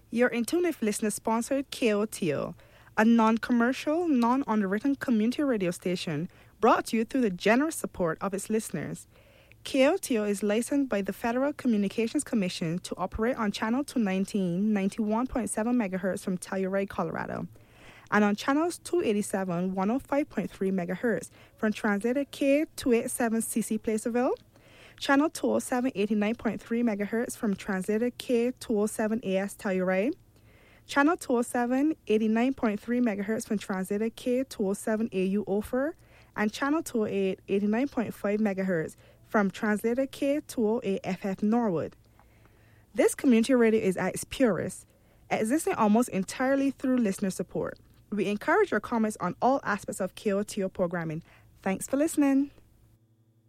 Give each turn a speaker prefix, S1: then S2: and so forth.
S1: You're in tune with listener-sponsored KOTO, a non-commercial, non-underwritten community radio station brought to you through the generous support of its listeners. KOTO is licensed by the Federal Communications Commission to operate on Channel 219, 91.7 MHz from Telluride, Colorado, and on Channels 287, 105.3 MHz from translator K287CC Placerville, Channel 207, 89.3 MHz from translator K207AS Telluride, Channel 207, 89.3 MHz from translator K207AU Ophir, and Channel 208, 89.5 MHz from translator K208FF Norwood. This community radio is at its purest, existing almost entirely through listener support. We encourage your comments on all aspects of KOTO programming. Thanks for listening.